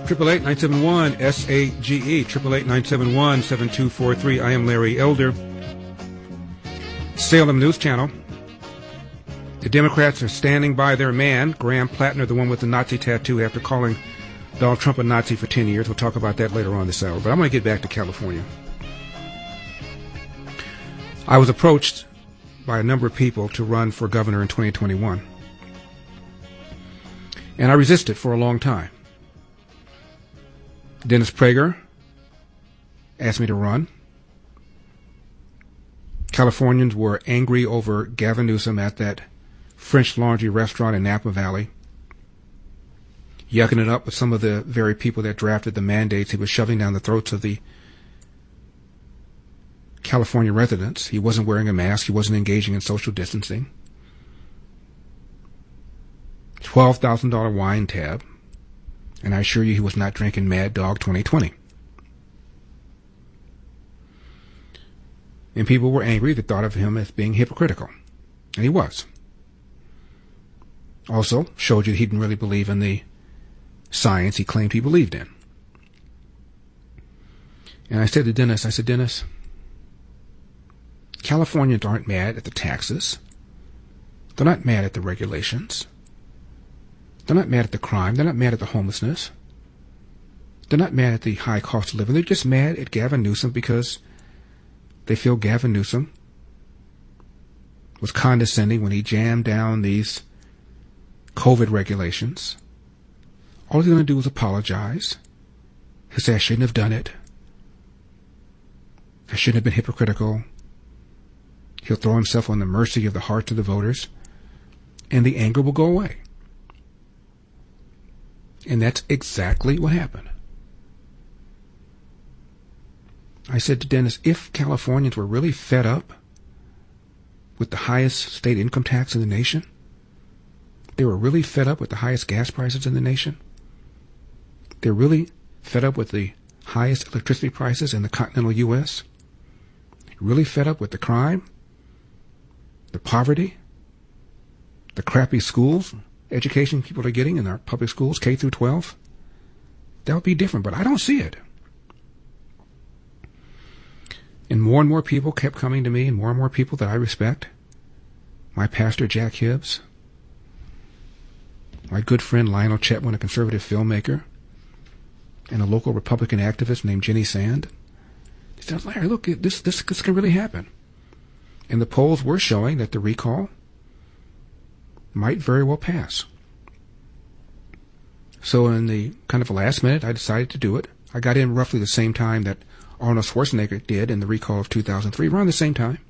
888-971-SAGE, 888-971-7243. I am Larry Elder. Salem News Channel. The Democrats are standing by their man, Graham Plattner, the one with the Nazi tattoo, after calling Donald Trump a Nazi for 10 years. We'll talk about that later on this hour. But I'm going to get back to California. I was approached by a number of people to run for governor in 2021. And I resisted for a long time. Dennis Prager asked me to run. Californians were angry over Gavin Newsom at that French Laundry restaurant in Napa Valley, yucking it up with some of the very people that drafted the mandates he was shoving down the throats of the California residents. He wasn't wearing a mask. He wasn't engaging in social distancing. $12,000 wine tab. And I assure you he was not drinking Mad Dog 2020. And people were angry. They thought of him as being hypocritical. And he was. Also showed you he didn't really believe in the science he claimed he believed in. And I said to Dennis, Dennis, Californians aren't mad at the taxes. They're not mad at the regulations. They're not mad at the crime. They're not mad at the homelessness. They're not mad at the high cost of living. They're just mad at Gavin Newsom because they feel Gavin Newsom was condescending when he jammed down these COVID regulations. All he's going to do is apologize. He'll say, I shouldn't have done it. I shouldn't have been hypocritical. He'll throw himself on the mercy of the hearts of the voters, and the anger will go away. And that's exactly what happened. I said to Dennis, if Californians were really fed up with the highest state income tax in the nation, they were really fed up with the highest gas prices in the nation, they're really fed up with the highest electricity prices in the continental U.S., really fed up with the crime, the poverty, the crappy schools, education people are getting in our public schools, K through 12, that would be different, but I don't see it. And more people kept coming to me, and more people that I respect. My pastor, Jack Hibbs. My good friend, Lionel Chetwin, a conservative filmmaker. And a local Republican activist named Jenny Sand. He said, Larry, look, this can really happen. And the polls were showing that the recall might very well pass. So in the kind of last minute, I decided to do it. I got in roughly the same time that Arnold Schwarzenegger did in the recall of 2003, around the same time.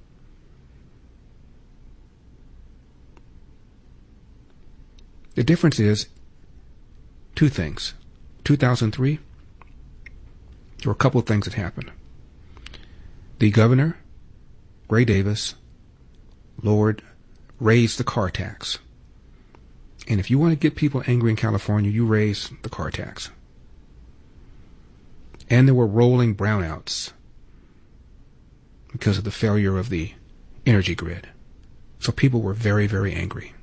The difference is two things. 2003, there were a couple of things that happened. The governor, Gray Davis, raised the car tax. And if you want to get people angry in California, you raise the car tax. And there were rolling brownouts because of the failure of the energy grid. So people were very, very angry.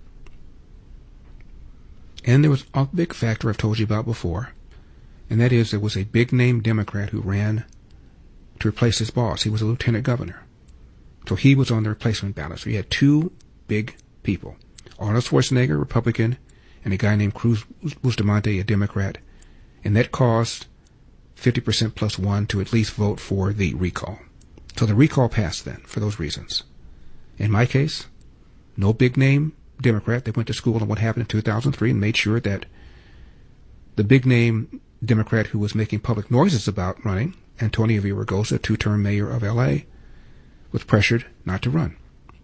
And there was a big factor I've told you about before, and that is there was a big-name Democrat who ran to replace his boss. He was a lieutenant governor. So he was on the replacement ballot. So you had two big people, Arnold Schwarzenegger, Republican, and a guy named Cruz Bustamante, a Democrat. And that caused 50% plus one to at least vote for the recall. So the recall passed then for those reasons. In my case, no big-name Democrat. They went to school on what happened in 2003 and made sure that the big-name Democrat who was making public noises about running, Antonio Villaraigosa, two-term mayor of L.A., was pressured not to run.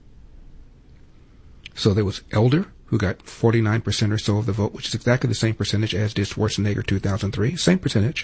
So there was Elder, who got 49% or so of the vote, which is exactly the same percentage as did Schwarzenegger 2003, same percentage.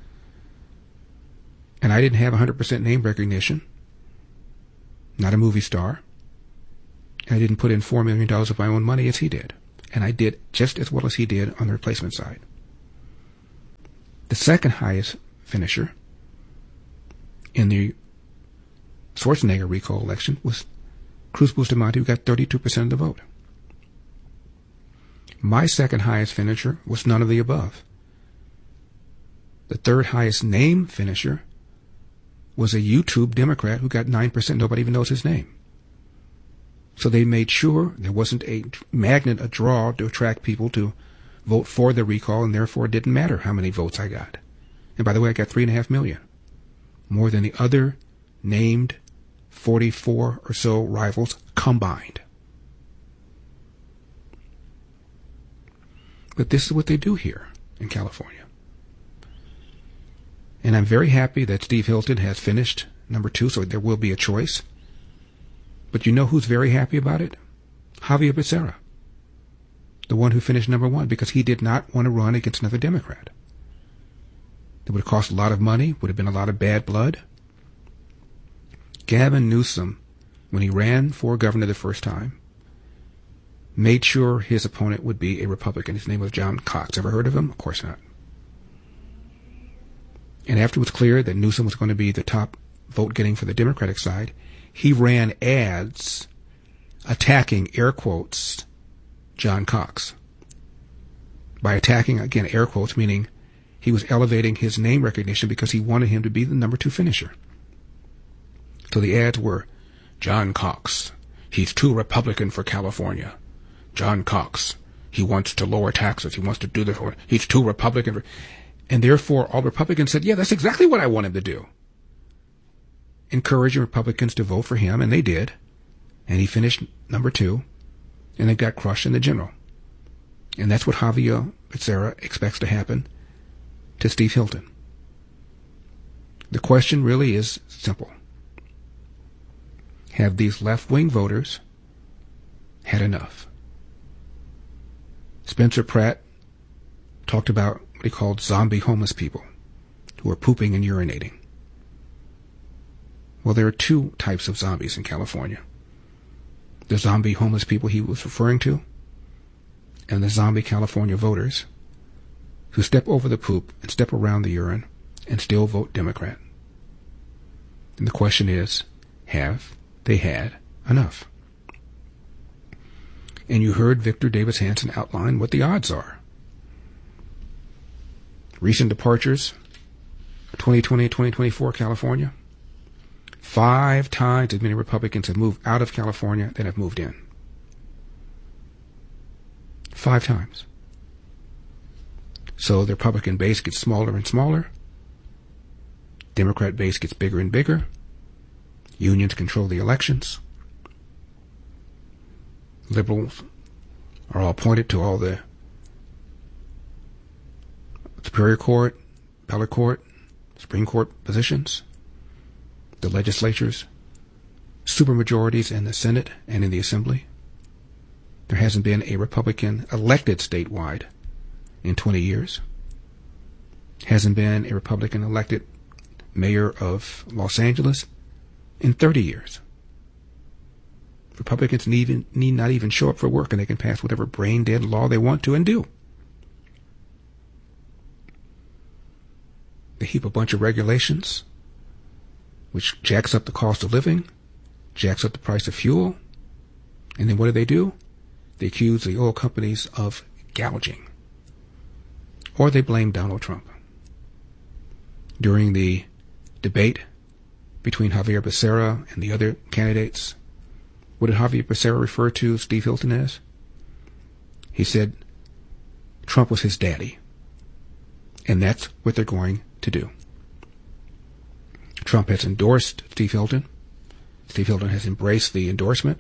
And I didn't have 100% name recognition, not a movie star. I didn't put in $4 million of my own money as he did. And I did just as well as he did on the replacement side. The second highest finisher in the Schwarzenegger recall election was Cruz Bustamante, who got 32% of the vote. My second highest finisher was none of the above. The third highest name finisher was a YouTube Democrat who got 9%. Nobody even knows his name. So they made sure there wasn't a magnet, a draw to attract people to vote for the recall, and therefore it didn't matter how many votes I got. And by the way, I got 3.5 million. More than the other named 44 or so rivals combined. But this is what they do here in California. And I'm very happy that Steve Hilton has finished number 2, so there will be a choice. But you know who's very happy about it? Javier Becerra, the one who finished number 1, because he did not want to run against another Democrat. It would have cost a lot of money, would have been a lot of bad blood. Gavin Newsom, when he ran for governor the first time, made sure his opponent would be a Republican. His name was John Cox. Ever heard of him? Of course not. And after it was clear that Newsom was going to be the top vote getting for the Democratic side, he ran ads attacking, air quotes, John Cox. By attacking, again, air quotes, meaning he was elevating his name recognition because he wanted him to be the number 2 finisher. So the ads were, John Cox, he's too Republican for California. John Cox, he wants to lower taxes. He wants to do this. He's too Republican. And therefore, all Republicans said, yeah, that's exactly what I want him to do. Encouraging Republicans to vote for him, and they did. And he finished number 2, and they got crushed in the general. And that's what Javier Becerra expects to happen to Steve Hilton. The question really is simple. Have these left-wing voters had enough? Spencer Pratt talked about what he called zombie homeless people who are pooping and urinating. Well, there are 2 types of zombies in California. The zombie homeless people he was referring to, and the zombie California voters who step over the poop and step around the urine and still vote Democrat. And the question is, have they had enough? And you heard Victor Davis Hanson outline what the odds are. Recent departures, 2020 and 2024 California. 5 times as many Republicans have moved out of California than have moved in. 5 times. So the Republican base gets smaller and smaller. Democrat base gets bigger and bigger. Unions control the elections. Liberals are all appointed to all the Superior Court, Appellate Court, Supreme Court positions. The legislatures, supermajorities in the Senate and in the Assembly. There hasn't been a Republican elected statewide in 20 years. Hasn't been a Republican elected mayor of Los Angeles in 30 years. Republicans need not even show up for work, and they can pass whatever brain-dead law they want to and do. They heap a bunch of regulations, which jacks up the cost of living, jacks up the price of fuel, and then what do? They accuse the oil companies of gouging. Or they blame Donald Trump. During the debate between Javier Becerra and the other candidates, what did Javier Becerra refer to Steve Hilton as? He said Trump was his daddy. And that's what they're going to do. Trump has endorsed Steve Hilton. Steve Hilton has embraced the endorsement.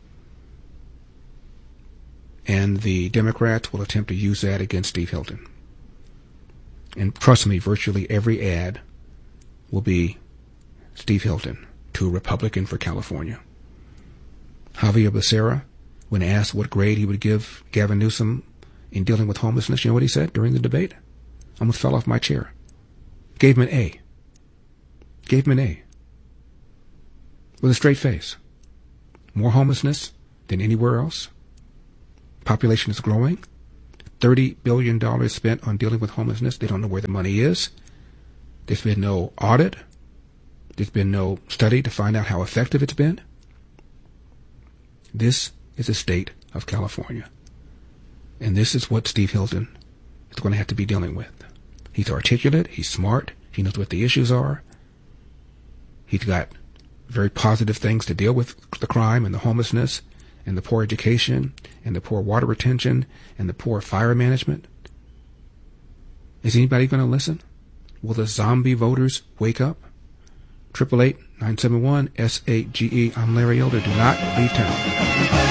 And the Democrats will attempt to use that against Steve Hilton. And trust me, virtually every ad will be Steve Hilton to a Republican for California. Javier Becerra, when asked what grade he would give Gavin Newsom in dealing with homelessness, you know what he said during the debate? I almost fell off my chair. Gave him an A. Gave him an A. With a straight face. More homelessness than anywhere else. Population is growing. $30 billion spent on dealing with homelessness. They don't know where the money is. There's been no audit. There's been no study to find out how effective it's been. This is the state of California. And this is what Steve Hilton is going to have to be dealing with. He's articulate. He's smart. He knows what the issues are. He's got very positive things to deal with the crime and the homelessness and the poor education and the poor water retention and the poor fire management. Is anybody going to listen? Will the zombie voters wake up? 888-971-SAGE. I'm Larry Elder. Do not leave town.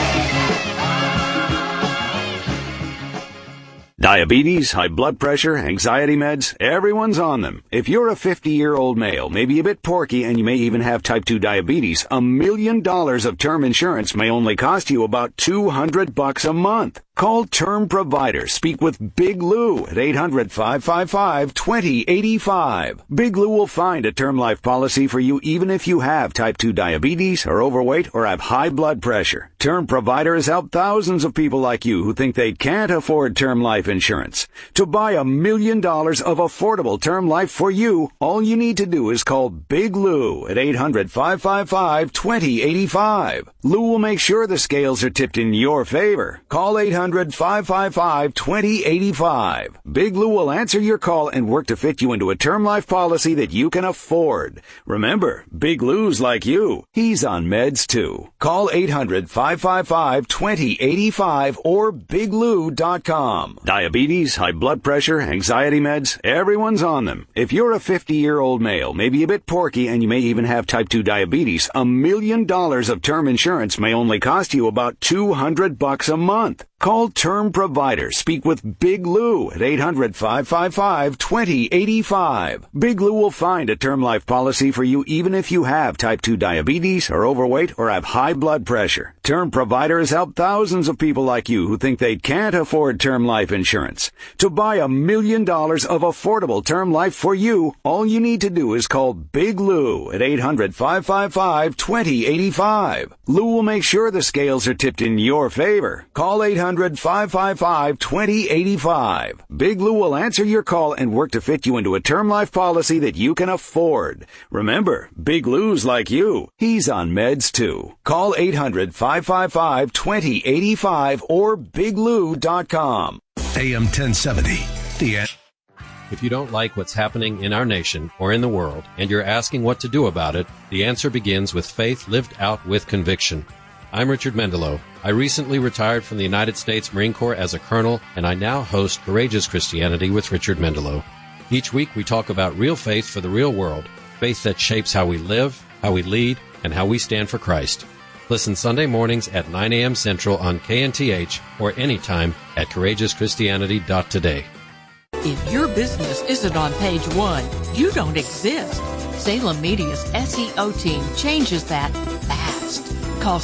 Diabetes, high blood pressure, anxiety meds, everyone's on them. If you're a 50-year-old male, maybe a bit porky, and you may even have type 2 diabetes, $1 million of term insurance may only cost you about $200 a month. Call Term Provider. Speak with Big Lou at 800-555-2085. Big Lou will find a term life policy for you even if you have type 2 diabetes, are overweight, or have high blood pressure. Term Provider has helped thousands of people like you who think they can't afford term life insurance. To buy $1 million of affordable term life for you, all you need to do is call Big Lou at 800-555-2085. Lou will make sure the scales are tipped in your favor. Call 800-555-2085. Big Lou will answer your call and work to fit you into a term life policy that you can afford. Remember, Big Lou's like you. He's on meds too. Call 800-555-2085 or biglou.com. Diabetes, high blood pressure, anxiety meds, everyone's on them. If you're a 50-year-old male, maybe a bit porky, and you may even have type 2 diabetes, $1 million of term insurance may only cost you about $200 a month. Call Term Provider. Speak with Big Lou at 800-555-2085. Big Lou will find a term life policy for you even if you have type 2 diabetes, are overweight, or have high blood pressure. Term Provider has helped thousands of people like you who think they can't afford term life insurance. To buy $1 million of affordable term life for you, all you need to do is call Big Lou at 800-555-2085. Lou will make sure the scales are tipped in your favor. Call 800-555-2085. Big Lou will answer your call and work to fit you into a term life policy that you can afford. Remember, Big Lou's like you. He's on meds too. Call 800-555-2085 or biglou.com. AM 1070. The end. If you don't like what's happening in our nation or in the world, and you're asking what to do about it, the answer begins with faith lived out with conviction. I'm Richard Mendelow. I recently retired from the United States Marine Corps as a colonel, and I now host Courageous Christianity with Richard Mendelow. Each week we talk about real faith for the real world, faith that shapes how we live, how we lead, and how we stand for Christ. Listen Sunday mornings at 9 a.m. Central on KNTH or anytime at CourageousChristianity.today. If your business isn't on page one, you don't exist. Salem Media's SEO team changes that fast. Call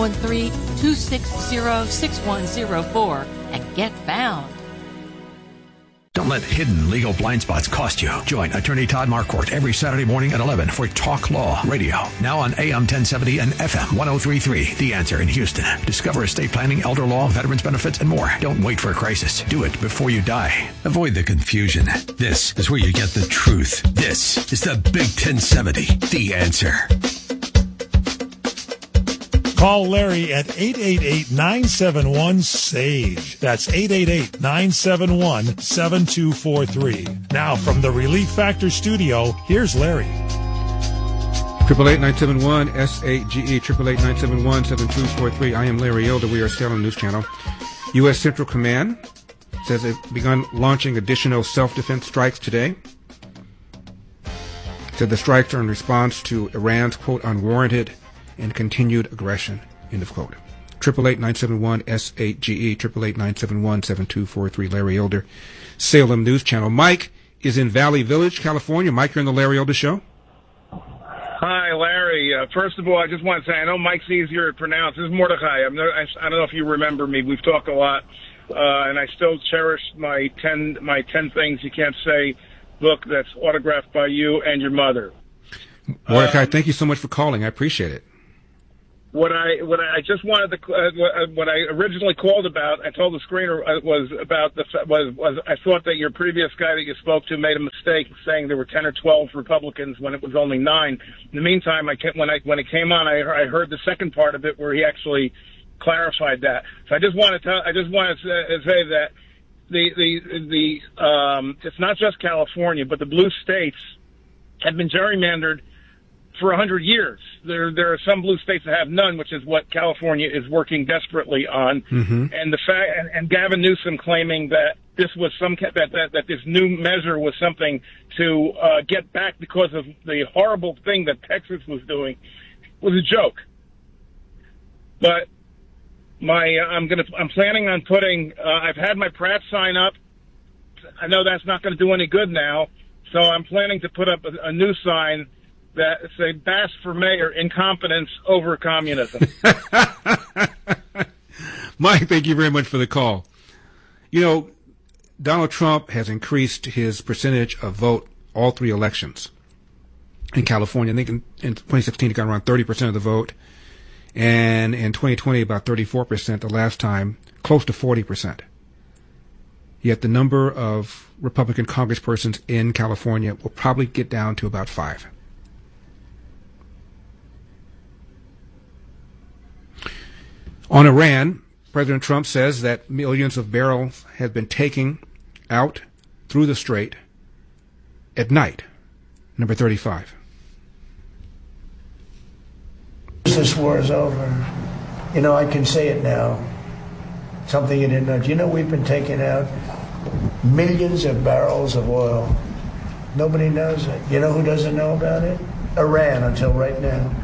713-260-6104 and get found. Don't let hidden legal blind spots cost you. Join attorney Todd Marquardt every Saturday morning at 11 for Talk Law Radio. Now on AM 1070 and FM 1033. The Answer in Houston. Discover estate planning, elder law, veterans benefits, and more. Don't wait for a crisis. Do it before you die. Avoid the confusion. This is where you get the truth. This is the Big 1070. The Answer. Call Larry at 888-971-SAGE. That's 888-971-7243. Now from the Relief Factor studio, here's Larry. 888-971-SAGE, 888-971-7243. I am Larry Elder. We are Salem News Channel. U.S. Central Command says they've begun launching additional self-defense strikes today. Said the strikes are in response to Iran's, quote, unwarranted and continued aggression, end of quote. 888-971-SAGE, 888-971-7243. Larry Elder, Salem News Channel. Mike is in Valley Village, California. Mike, you're on the Larry Elder Show. Hi, Larry. First of all, I just want to say, I know Mike's easier to pronounce. This is Mordechai. I don't know if you remember me. We've talked a lot, and I still cherish my 10 things you can't say book that's autographed by you and your mother. Mordechai, thank you so much for calling. I appreciate it. What I just wanted to what I originally called about, I told the screener was I thought that your previous guy that you spoke to made a mistake saying there were 10 or 12 Republicans when it was only 9. In the meantime, when it came on, I heard the second part of it where he actually clarified that. So I just want to say that it's not just California, but the blue states have been gerrymandered for 100 years. There are some blue states that have none, which is what California is working desperately on. Mm-hmm. And the fact, and Gavin Newsom claiming that this was that this new measure was something to get back because of the horrible thing that Texas was doing was a joke. But I'm planning on putting. I've had my Pratt sign up. I know that's not going to do any good now, so I'm planning to put up a new sign that say "Bass for Mayor: Incompetence over Communism." Mike, thank you very much for the call. You know, Donald Trump has increased his percentage of vote all three elections in California. I think in 2016 he got around 30% of the vote, and in 2020 about 34%. The last time, close to 40%. Yet the number of Republican congresspersons in California will probably get down to about 5. On Iran, President Trump says that millions of barrels have been taken out through the strait at night. Number 35. This war is over. You know, I can say it now. Something you didn't know. Do you know we've been taking out millions of barrels of oil? Nobody knows it. You know who doesn't know about it? Iran, until right now.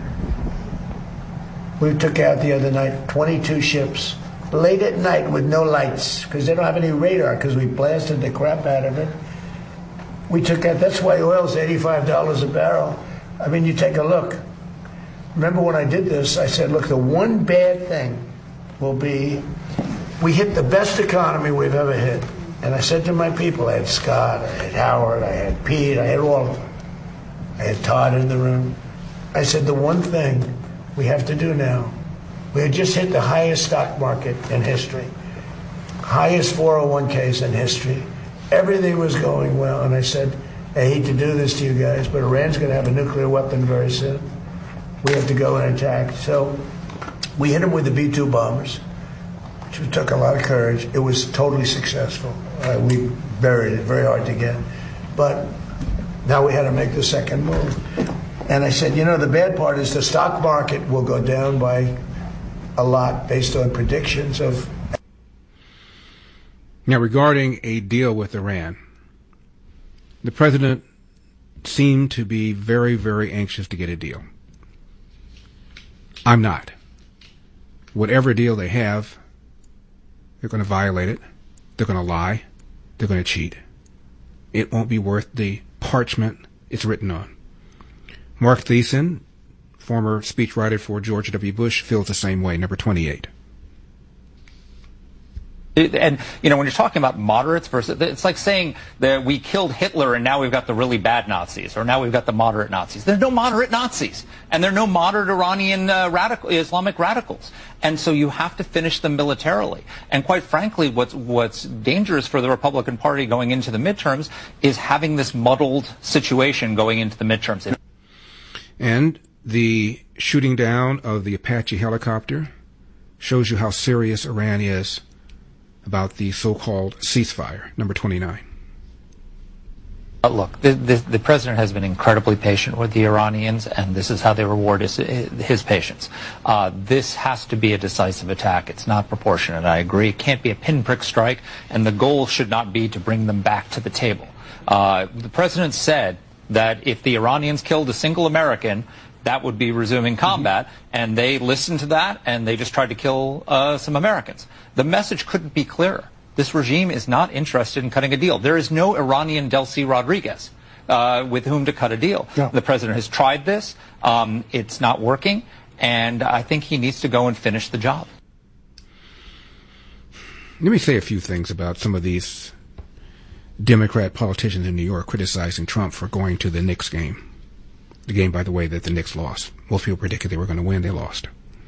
We took out the other night 22 ships late at night with no lights because they don't have any radar because we blasted the crap out of it. We took out, that's why oil's $85 a barrel. I mean, you take a look. Remember when I did this, I said, look, the one bad thing will be we hit the best economy we've ever hit. And I said to my people, I had Scott, I had Howard, I had Pete, I had all of them. I had Todd in the room. I said, the one thing we have to do now, we had just hit the highest stock market in history, highest 401ks in history. Everything was going well. And I said, I hate to do this to you guys, but Iran's going to have a nuclear weapon very soon. We have to go and attack. So we hit them with the B-2 bombers, which took a lot of courage. It was totally successful. We buried it, very hard to get. But now we had to make the second move. And I said, you know, the bad part is the stock market will go down by a lot based on predictions of... Now, regarding a deal with Iran, the president seemed to be very, very anxious to get a deal. I'm not. Whatever deal they have, they're going to violate it. They're going to lie. They're going to cheat. It won't be worth the parchment it's written on. Mark Thiessen, former speechwriter for George W. Bush, feels the same way. Number 28. And, you know, when you're talking about moderates versus, it's like saying that we killed Hitler and now we've got the really bad Nazis, or now we've got the moderate Nazis. There's no moderate Nazis, and there are no moderate Iranian Islamic radicals. And so you have to finish them militarily. And quite frankly, what's dangerous for the Republican Party going into the midterms is having this muddled situation going into the midterms. And the shooting down of the Apache helicopter shows you how serious Iran is about the so-called ceasefire. Number 29. Look, the president has been incredibly patient with the Iranians, and this is how they reward his patience. This has to be a decisive attack. It's not proportionate. I agree. It can't be a pinprick strike, and the goal should not be to bring them back to the table. The president said that if the Iranians killed a single American, that would be resuming combat, and they listened to that, and they just tried to kill some Americans. The message couldn't be clearer. This regime is not interested in cutting a deal. There is no Iranian Delcy Rodriguez with whom to cut a deal. No. The president has tried this. It's not working, and I think he needs to go and finish the job. Let me say a few things about some of these Democrat politicians in New York criticizing Trump for going to the Knicks game. The game, by the way, that the Knicks lost. Most people predicted they were going to win. They lost.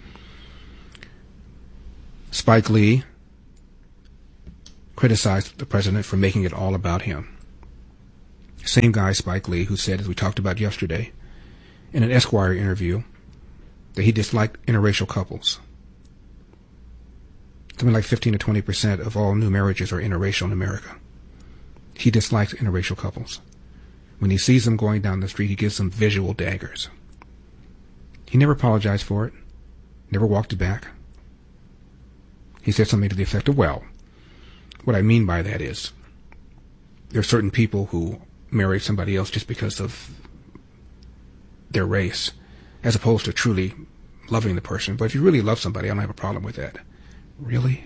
Spike Lee criticized the president for making it all about him. Same guy, Spike Lee, who said, as we talked about yesterday, in an Esquire interview, that he disliked interracial couples. Something like 15 to 20% of all new marriages are interracial in America. He dislikes interracial couples. When he sees them going down the street, he gives them visual daggers. He never apologized for it, never walked it back. He said something to the effect of, well, what I mean by that is there are certain people who marry somebody else just because of their race, as opposed to truly loving the person. But if you really love somebody, I don't have a problem with that. Really?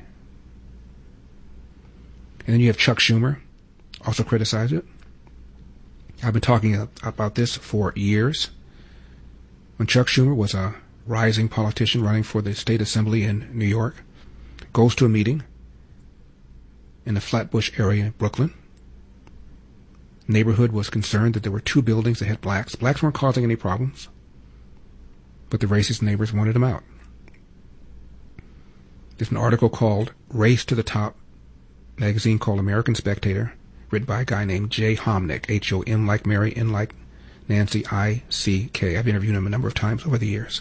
And then you have Chuck Schumer, also criticized it. I've been talking about this for years. When Chuck Schumer was a rising politician running for the state assembly in New York, goes to a meeting in the Flatbush area in Brooklyn. Neighborhood was concerned that there were 2 buildings that had blacks. Blacks weren't causing any problems, but the racist neighbors wanted them out. There's an article called Race to the Top, magazine called American Spectator, written by a guy named Jay Homnick, H-O-M like Mary, N like Nancy, I-C-K. I've interviewed him a number of times over the years.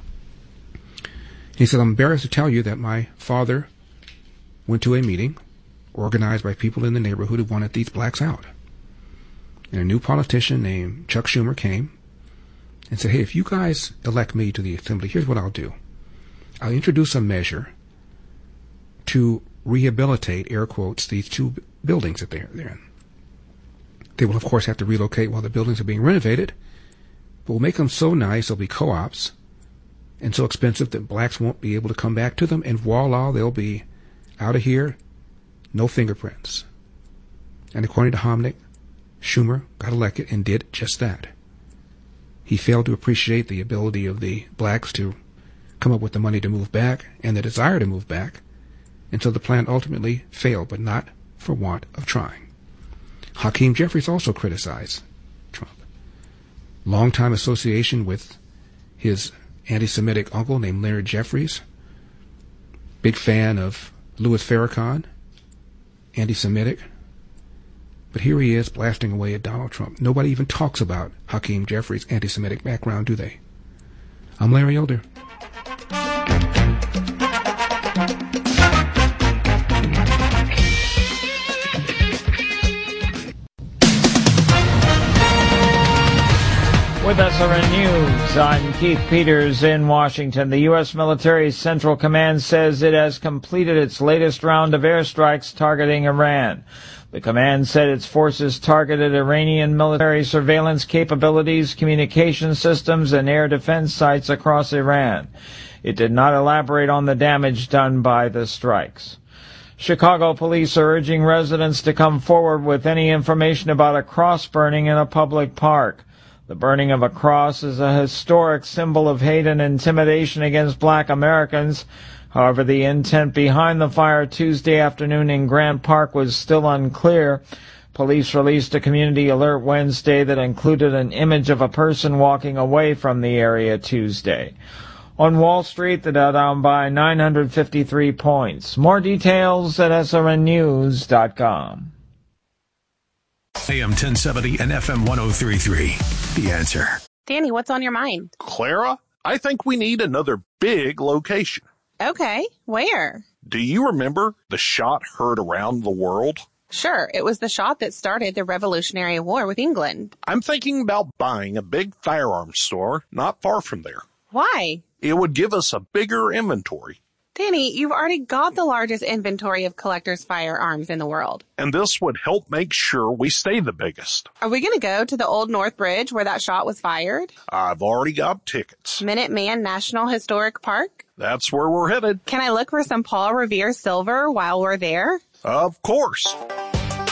He said, I'm embarrassed to tell you that my father went to a meeting organized by people in the neighborhood who wanted these blacks out. And a new politician named Chuck Schumer came and said, hey, if you guys elect me to the assembly, here's what I'll do. I'll introduce a measure to rehabilitate, air quotes, these 2 buildings that they're in. They will, of course, have to relocate while the buildings are being renovated, but we'll make them so nice, they'll be co-ops, and so expensive that blacks won't be able to come back to them, and voila, they'll be out of here, no fingerprints. And according to Homnick, Schumer got elected and did just that. He failed to appreciate the ability of the blacks to come up with the money to move back and the desire to move back, and so the plan ultimately failed, but not for want of trying. Hakeem Jeffries also criticized Trump. Longtime association with his anti-Semitic uncle named Leonard Jeffries. Big fan of Louis Farrakhan, anti-Semitic. But here he is blasting away at Donald Trump. Nobody even talks about Hakeem Jeffries' anti-Semitic background, do they? I'm Larry Elder. With SRN News, I'm Keith Peters in Washington. The U.S. military's Central Command says it has completed its latest round of airstrikes targeting Iran. The command said its forces targeted Iranian military surveillance capabilities, communication systems, and air defense sites across Iran. It did not elaborate on the damage done by the strikes. Chicago police are urging residents to come forward with any information about a cross burning in a public park. The burning of a cross is a historic symbol of hate and intimidation against black Americans. However, the intent behind the fire Tuesday afternoon in Grant Park was still unclear. Police released a community alert Wednesday that included an image of a person walking away from the area Tuesday. On Wall Street, the Dow down by 953 points. More details at srnnews.com. AM 1070 and FM 1033. The Answer. Danny, what's on your mind? Clara, I think we need another big location. Okay, where? Do you remember the shot heard around the world? Sure, it was the shot that started the Revolutionary War with England. I'm thinking about buying a big firearms store not far from there. Why? It would give us a bigger inventory. Danny, you've already got the largest inventory of collectors' firearms in the world. And this would help make sure we stay the biggest. Are we going to go to the Old North Bridge where that shot was fired? I've already got tickets. Minuteman National Historic Park? That's where we're headed. Can I look for some Paul Revere silver while we're there? Of course.